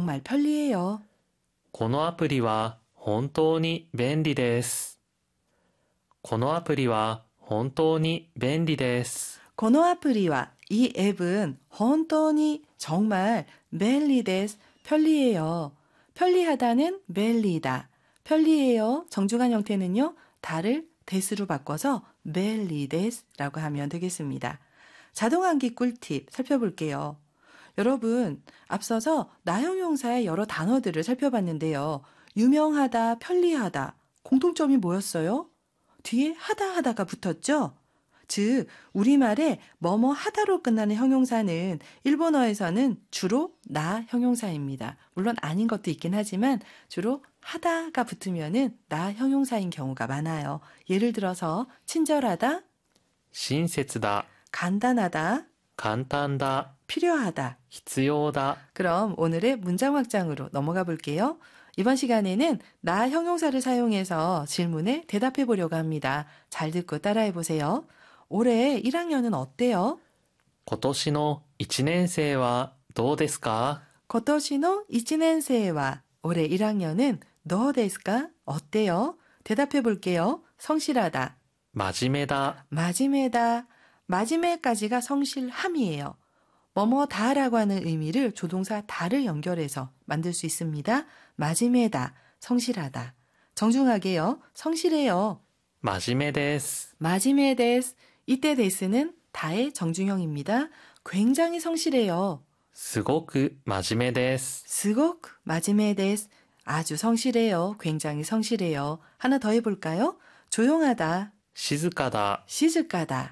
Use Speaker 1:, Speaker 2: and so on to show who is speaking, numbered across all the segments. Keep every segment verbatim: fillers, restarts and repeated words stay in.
Speaker 1: 정말 편리해요.
Speaker 2: このアプリは本当に便利です。このアプリは本当に便利です。
Speaker 1: このアプリは이 앱은 本当に 정말便利です 편리해요. 편리하다는 bel리다. 편리해요. 정중한 형태는요. 다를 des로 바꿔서 bel리데스라고 하면 되겠습니다. 자동암기 꿀팁 살펴볼게요. 여러분, 앞서서 나형용사의 여러 단어들을 살펴봤는데요. 유명하다, 편리하다, 공통점이 뭐였어요? 뒤에 하다 하다가 붙었죠? 즉, 우리말에 뭐뭐 하다로 끝나는 형용사는 일본어에서는 주로 나 형용사입니다. 물론 아닌 것도 있긴 하지만 주로 하다가 붙으면은 나 형용사인 경우가 많아요. 예를 들어서 친절하다,
Speaker 2: 親切だ、
Speaker 1: 간단하다,
Speaker 2: 簡単だ、
Speaker 1: 필요하다.
Speaker 2: 必要だ。
Speaker 1: 그럼 오늘의 문장 확장으로 넘어가 볼게요. 이번 시간에는 나 형용사를 사용해서 질문에 대답해 보려고 합니다. 잘 듣고 따라해 보세요. 올해 일 학년은 어때요?
Speaker 2: 今年のいちねん生はどうですか?
Speaker 1: 고토시노 이치넨세와 올해 일 학년은 너ですか? 어때요? 대답해 볼게요. 성실하다.
Speaker 2: 真面目だ、
Speaker 1: 마지메다. 마지메까지가 성실함이에요. 뭐뭐다라고 하는 의미를 조동사 다를 연결해서 만들 수 있습니다. 마지메다. 성실하다. 정중하게요. 성실해요.
Speaker 2: 真面目です。
Speaker 1: 마지메데스. 이때 데스는 다의 정중형입니다. 굉장히 성실해요.
Speaker 2: すごく真面目です。
Speaker 1: 스곡 마지메데스. 아주 성실해요. 굉장히 성실해요. 하나 더 해볼까요? 조용하다.
Speaker 2: 静かだ、
Speaker 1: 시즈까다.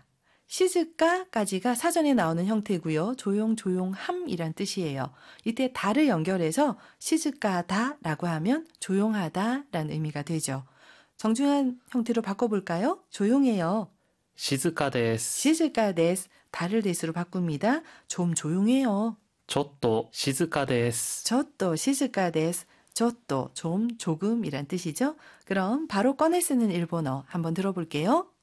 Speaker 1: 시즈까까지가 사전에 나오는 형태고요. 조용, 조용함이란 뜻이에요. 이때 다를 연결해서 시즈까다라고 하면 조용하다라는 의미가 되죠. 정중한 형태로 바꿔볼까요? 조용해요.
Speaker 2: 静かです。
Speaker 1: 시즈까데스. 다를 데스로 바꿉니다. 좀 조용해요.
Speaker 2: ちょっと静かです。
Speaker 1: 저또 시즈까데스. 저또 좀 조금이란 뜻이죠. 그럼 바로 꺼내 쓰는 일본어 한번 들어볼게요.